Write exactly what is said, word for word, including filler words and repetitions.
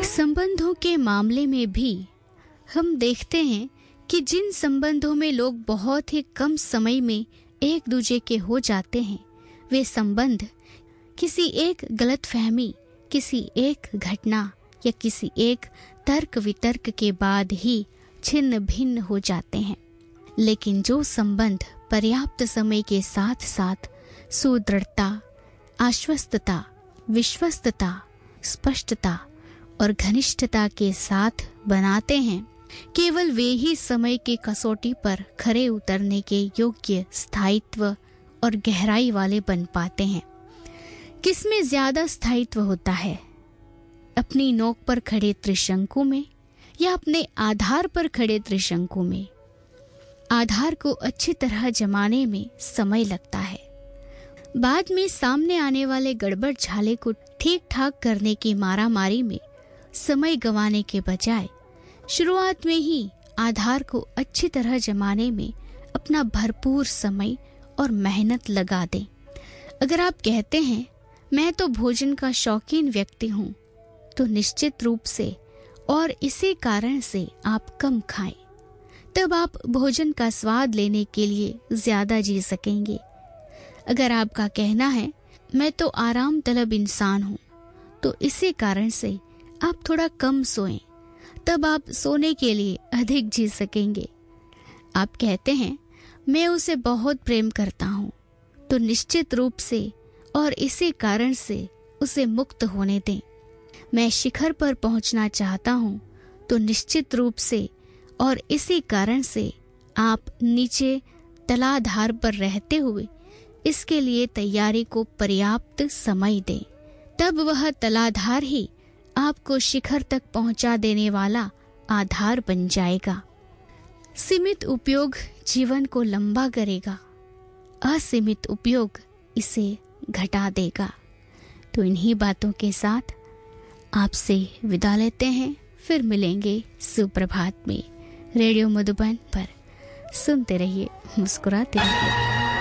संबंधों के मामले में भी हम देखते हैं कि जिन संबंधों में लोग बहुत ही कम समय में एक दूसरे के हो जाते हैं, वे संबंध किसी एक गलतफहमी, किसी एक घटना या किसी एक तर्क वितर्क के बाद ही छिन्न भिन्न हो जाते हैं। लेकिन जो संबंध पर्याप्त समय के साथ साथ सुदृढ़ता, आश्वस्तता, विश्वस्तता, स्पष्टता और घनिष्ठता के साथ बनाते हैं, केवल वे ही समय की कसौटी पर खरे उतरने के योग्य स्थायित्व और गहराई वाले बन पाते हैं। किसमें ज्यादा स्थायित्व होता है, अपनी नोक पर खड़े त्रिशंकु में या अपने आधार पर खड़े त्रिशंकु में? आधार को अच्छी तरह जमाने में समय लगता है। बाद में सामने आने वाले गड़बड़ झाले को ठीक ठाक करने की मारामारी में समय गंवाने के बजाय शुरुआत में ही आधार को अच्छी तरह जमाने में अपना भरपूर समय और मेहनत लगा दें। अगर आप कहते हैं मैं तो भोजन का शौकीन व्यक्ति हूँ, तो निश्चित रूप से और इसी कारण से आप कम खाएं। तब आप भोजन का स्वाद लेने के लिए ज्यादा जी सकेंगे। अगर आपका कहना है मैं तो आराम तलब इंसान हूँ, तो इसी कारण से आप थोड़ा कम सोएं, तब आप सोने के लिए अधिक जी सकेंगे। आप कहते हैं मैं उसे बहुत प्रेम करता हूँ, तो निश्चित रूप से और इसी कारण से उसे मुक्त होने दें। मैं शिखर पर पहुंचना चाहता हूँ, तो निश्चित रूप से और इसी कारण से आप नीचे तलाधार पर रहते हुए इसके लिए तैयारी को पर्याप्त समय दें। तब वह तलाधार ही आपको शिखर तक पहुंचा देने वाला आधार बन जाएगा। सीमित उपयोग जीवन को लंबा करेगा, असीमित उपयोग इसे घटा देगा। तो इन्हीं बातों के साथ आपसे विदा लेते हैं, फिर मिलेंगे सुप्रभात में। रेडियो मधुबन पर सुनते रहिए, मुस्कुराते रहिए।